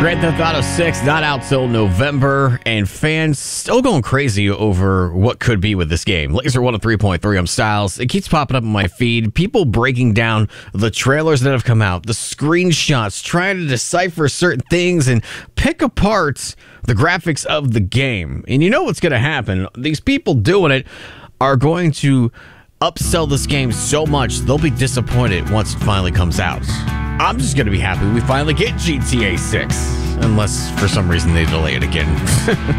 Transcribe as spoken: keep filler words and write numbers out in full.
Grand Theft Auto six not out till November, and fans still going crazy over what could be with this game. Laser one oh three point three, I'm Styles. It keeps popping up in my feed. People breaking down the trailers that have come out, the screenshots, trying to decipher certain things and pick apart the graphics of the game. And you know what's going to happen. These people doing it are going to upsell this game so much they'll be disappointed once it finally comes out. I'm just going to be happy we finally get G T A six, unless for some reason they delay it again.